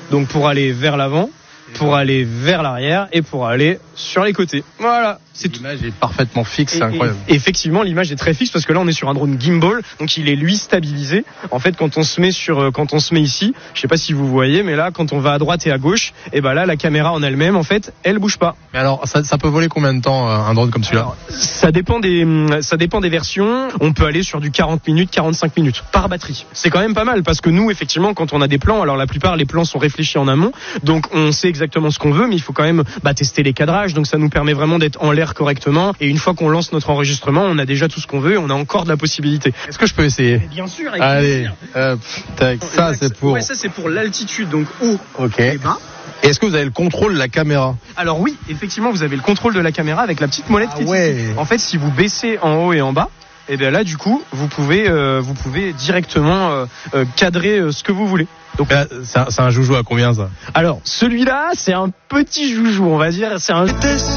donc pour aller vers l'avant, pour aller vers l'arrière et pour aller sur les côtés. Voilà, c'est tout. L'image est parfaitement fixe, c'est incroyable. Et effectivement, l'image est très fixe parce que là on est sur un drone gimbal, donc il est lui stabilisé. En fait, quand on se met ici, je sais pas si vous voyez, mais là quand on va à droite et à gauche, et ben là la caméra en elle-même, en fait, elle bouge pas. Mais alors, ça peut voler combien de temps un drone comme celui-là? Alors, ça dépend des versions. On peut aller sur du 40 minutes, 45 minutes par batterie. C'est quand même pas mal parce que nous, effectivement, quand on a des plans, alors la plupart les plans sont réfléchis en amont, donc on sait exactement ce qu'on veut, mais il faut quand même tester les cadrages. Donc ça nous permet vraiment d'être en l'air correctement. Et une fois qu'on lance notre enregistrement, on a déjà tout ce qu'on veut et on a encore de la possibilité. Est-ce que je peux essayer? Bien sûr. Allez, tac, ça c'est pour. Ouais, ça c'est pour l'altitude, donc haut et bas. Et est-ce que vous avez le contrôle de la caméra? Alors oui, effectivement, vous avez le contrôle de la caméra avec la petite molette qui est ici. En fait, si vous baissez en haut et en bas, et bien là, du coup, vous pouvez directement cadrer ce que vous voulez. Donc c'est un joujou à combien ça? Alors celui-là, c'est un petit joujou, on va dire. C'est un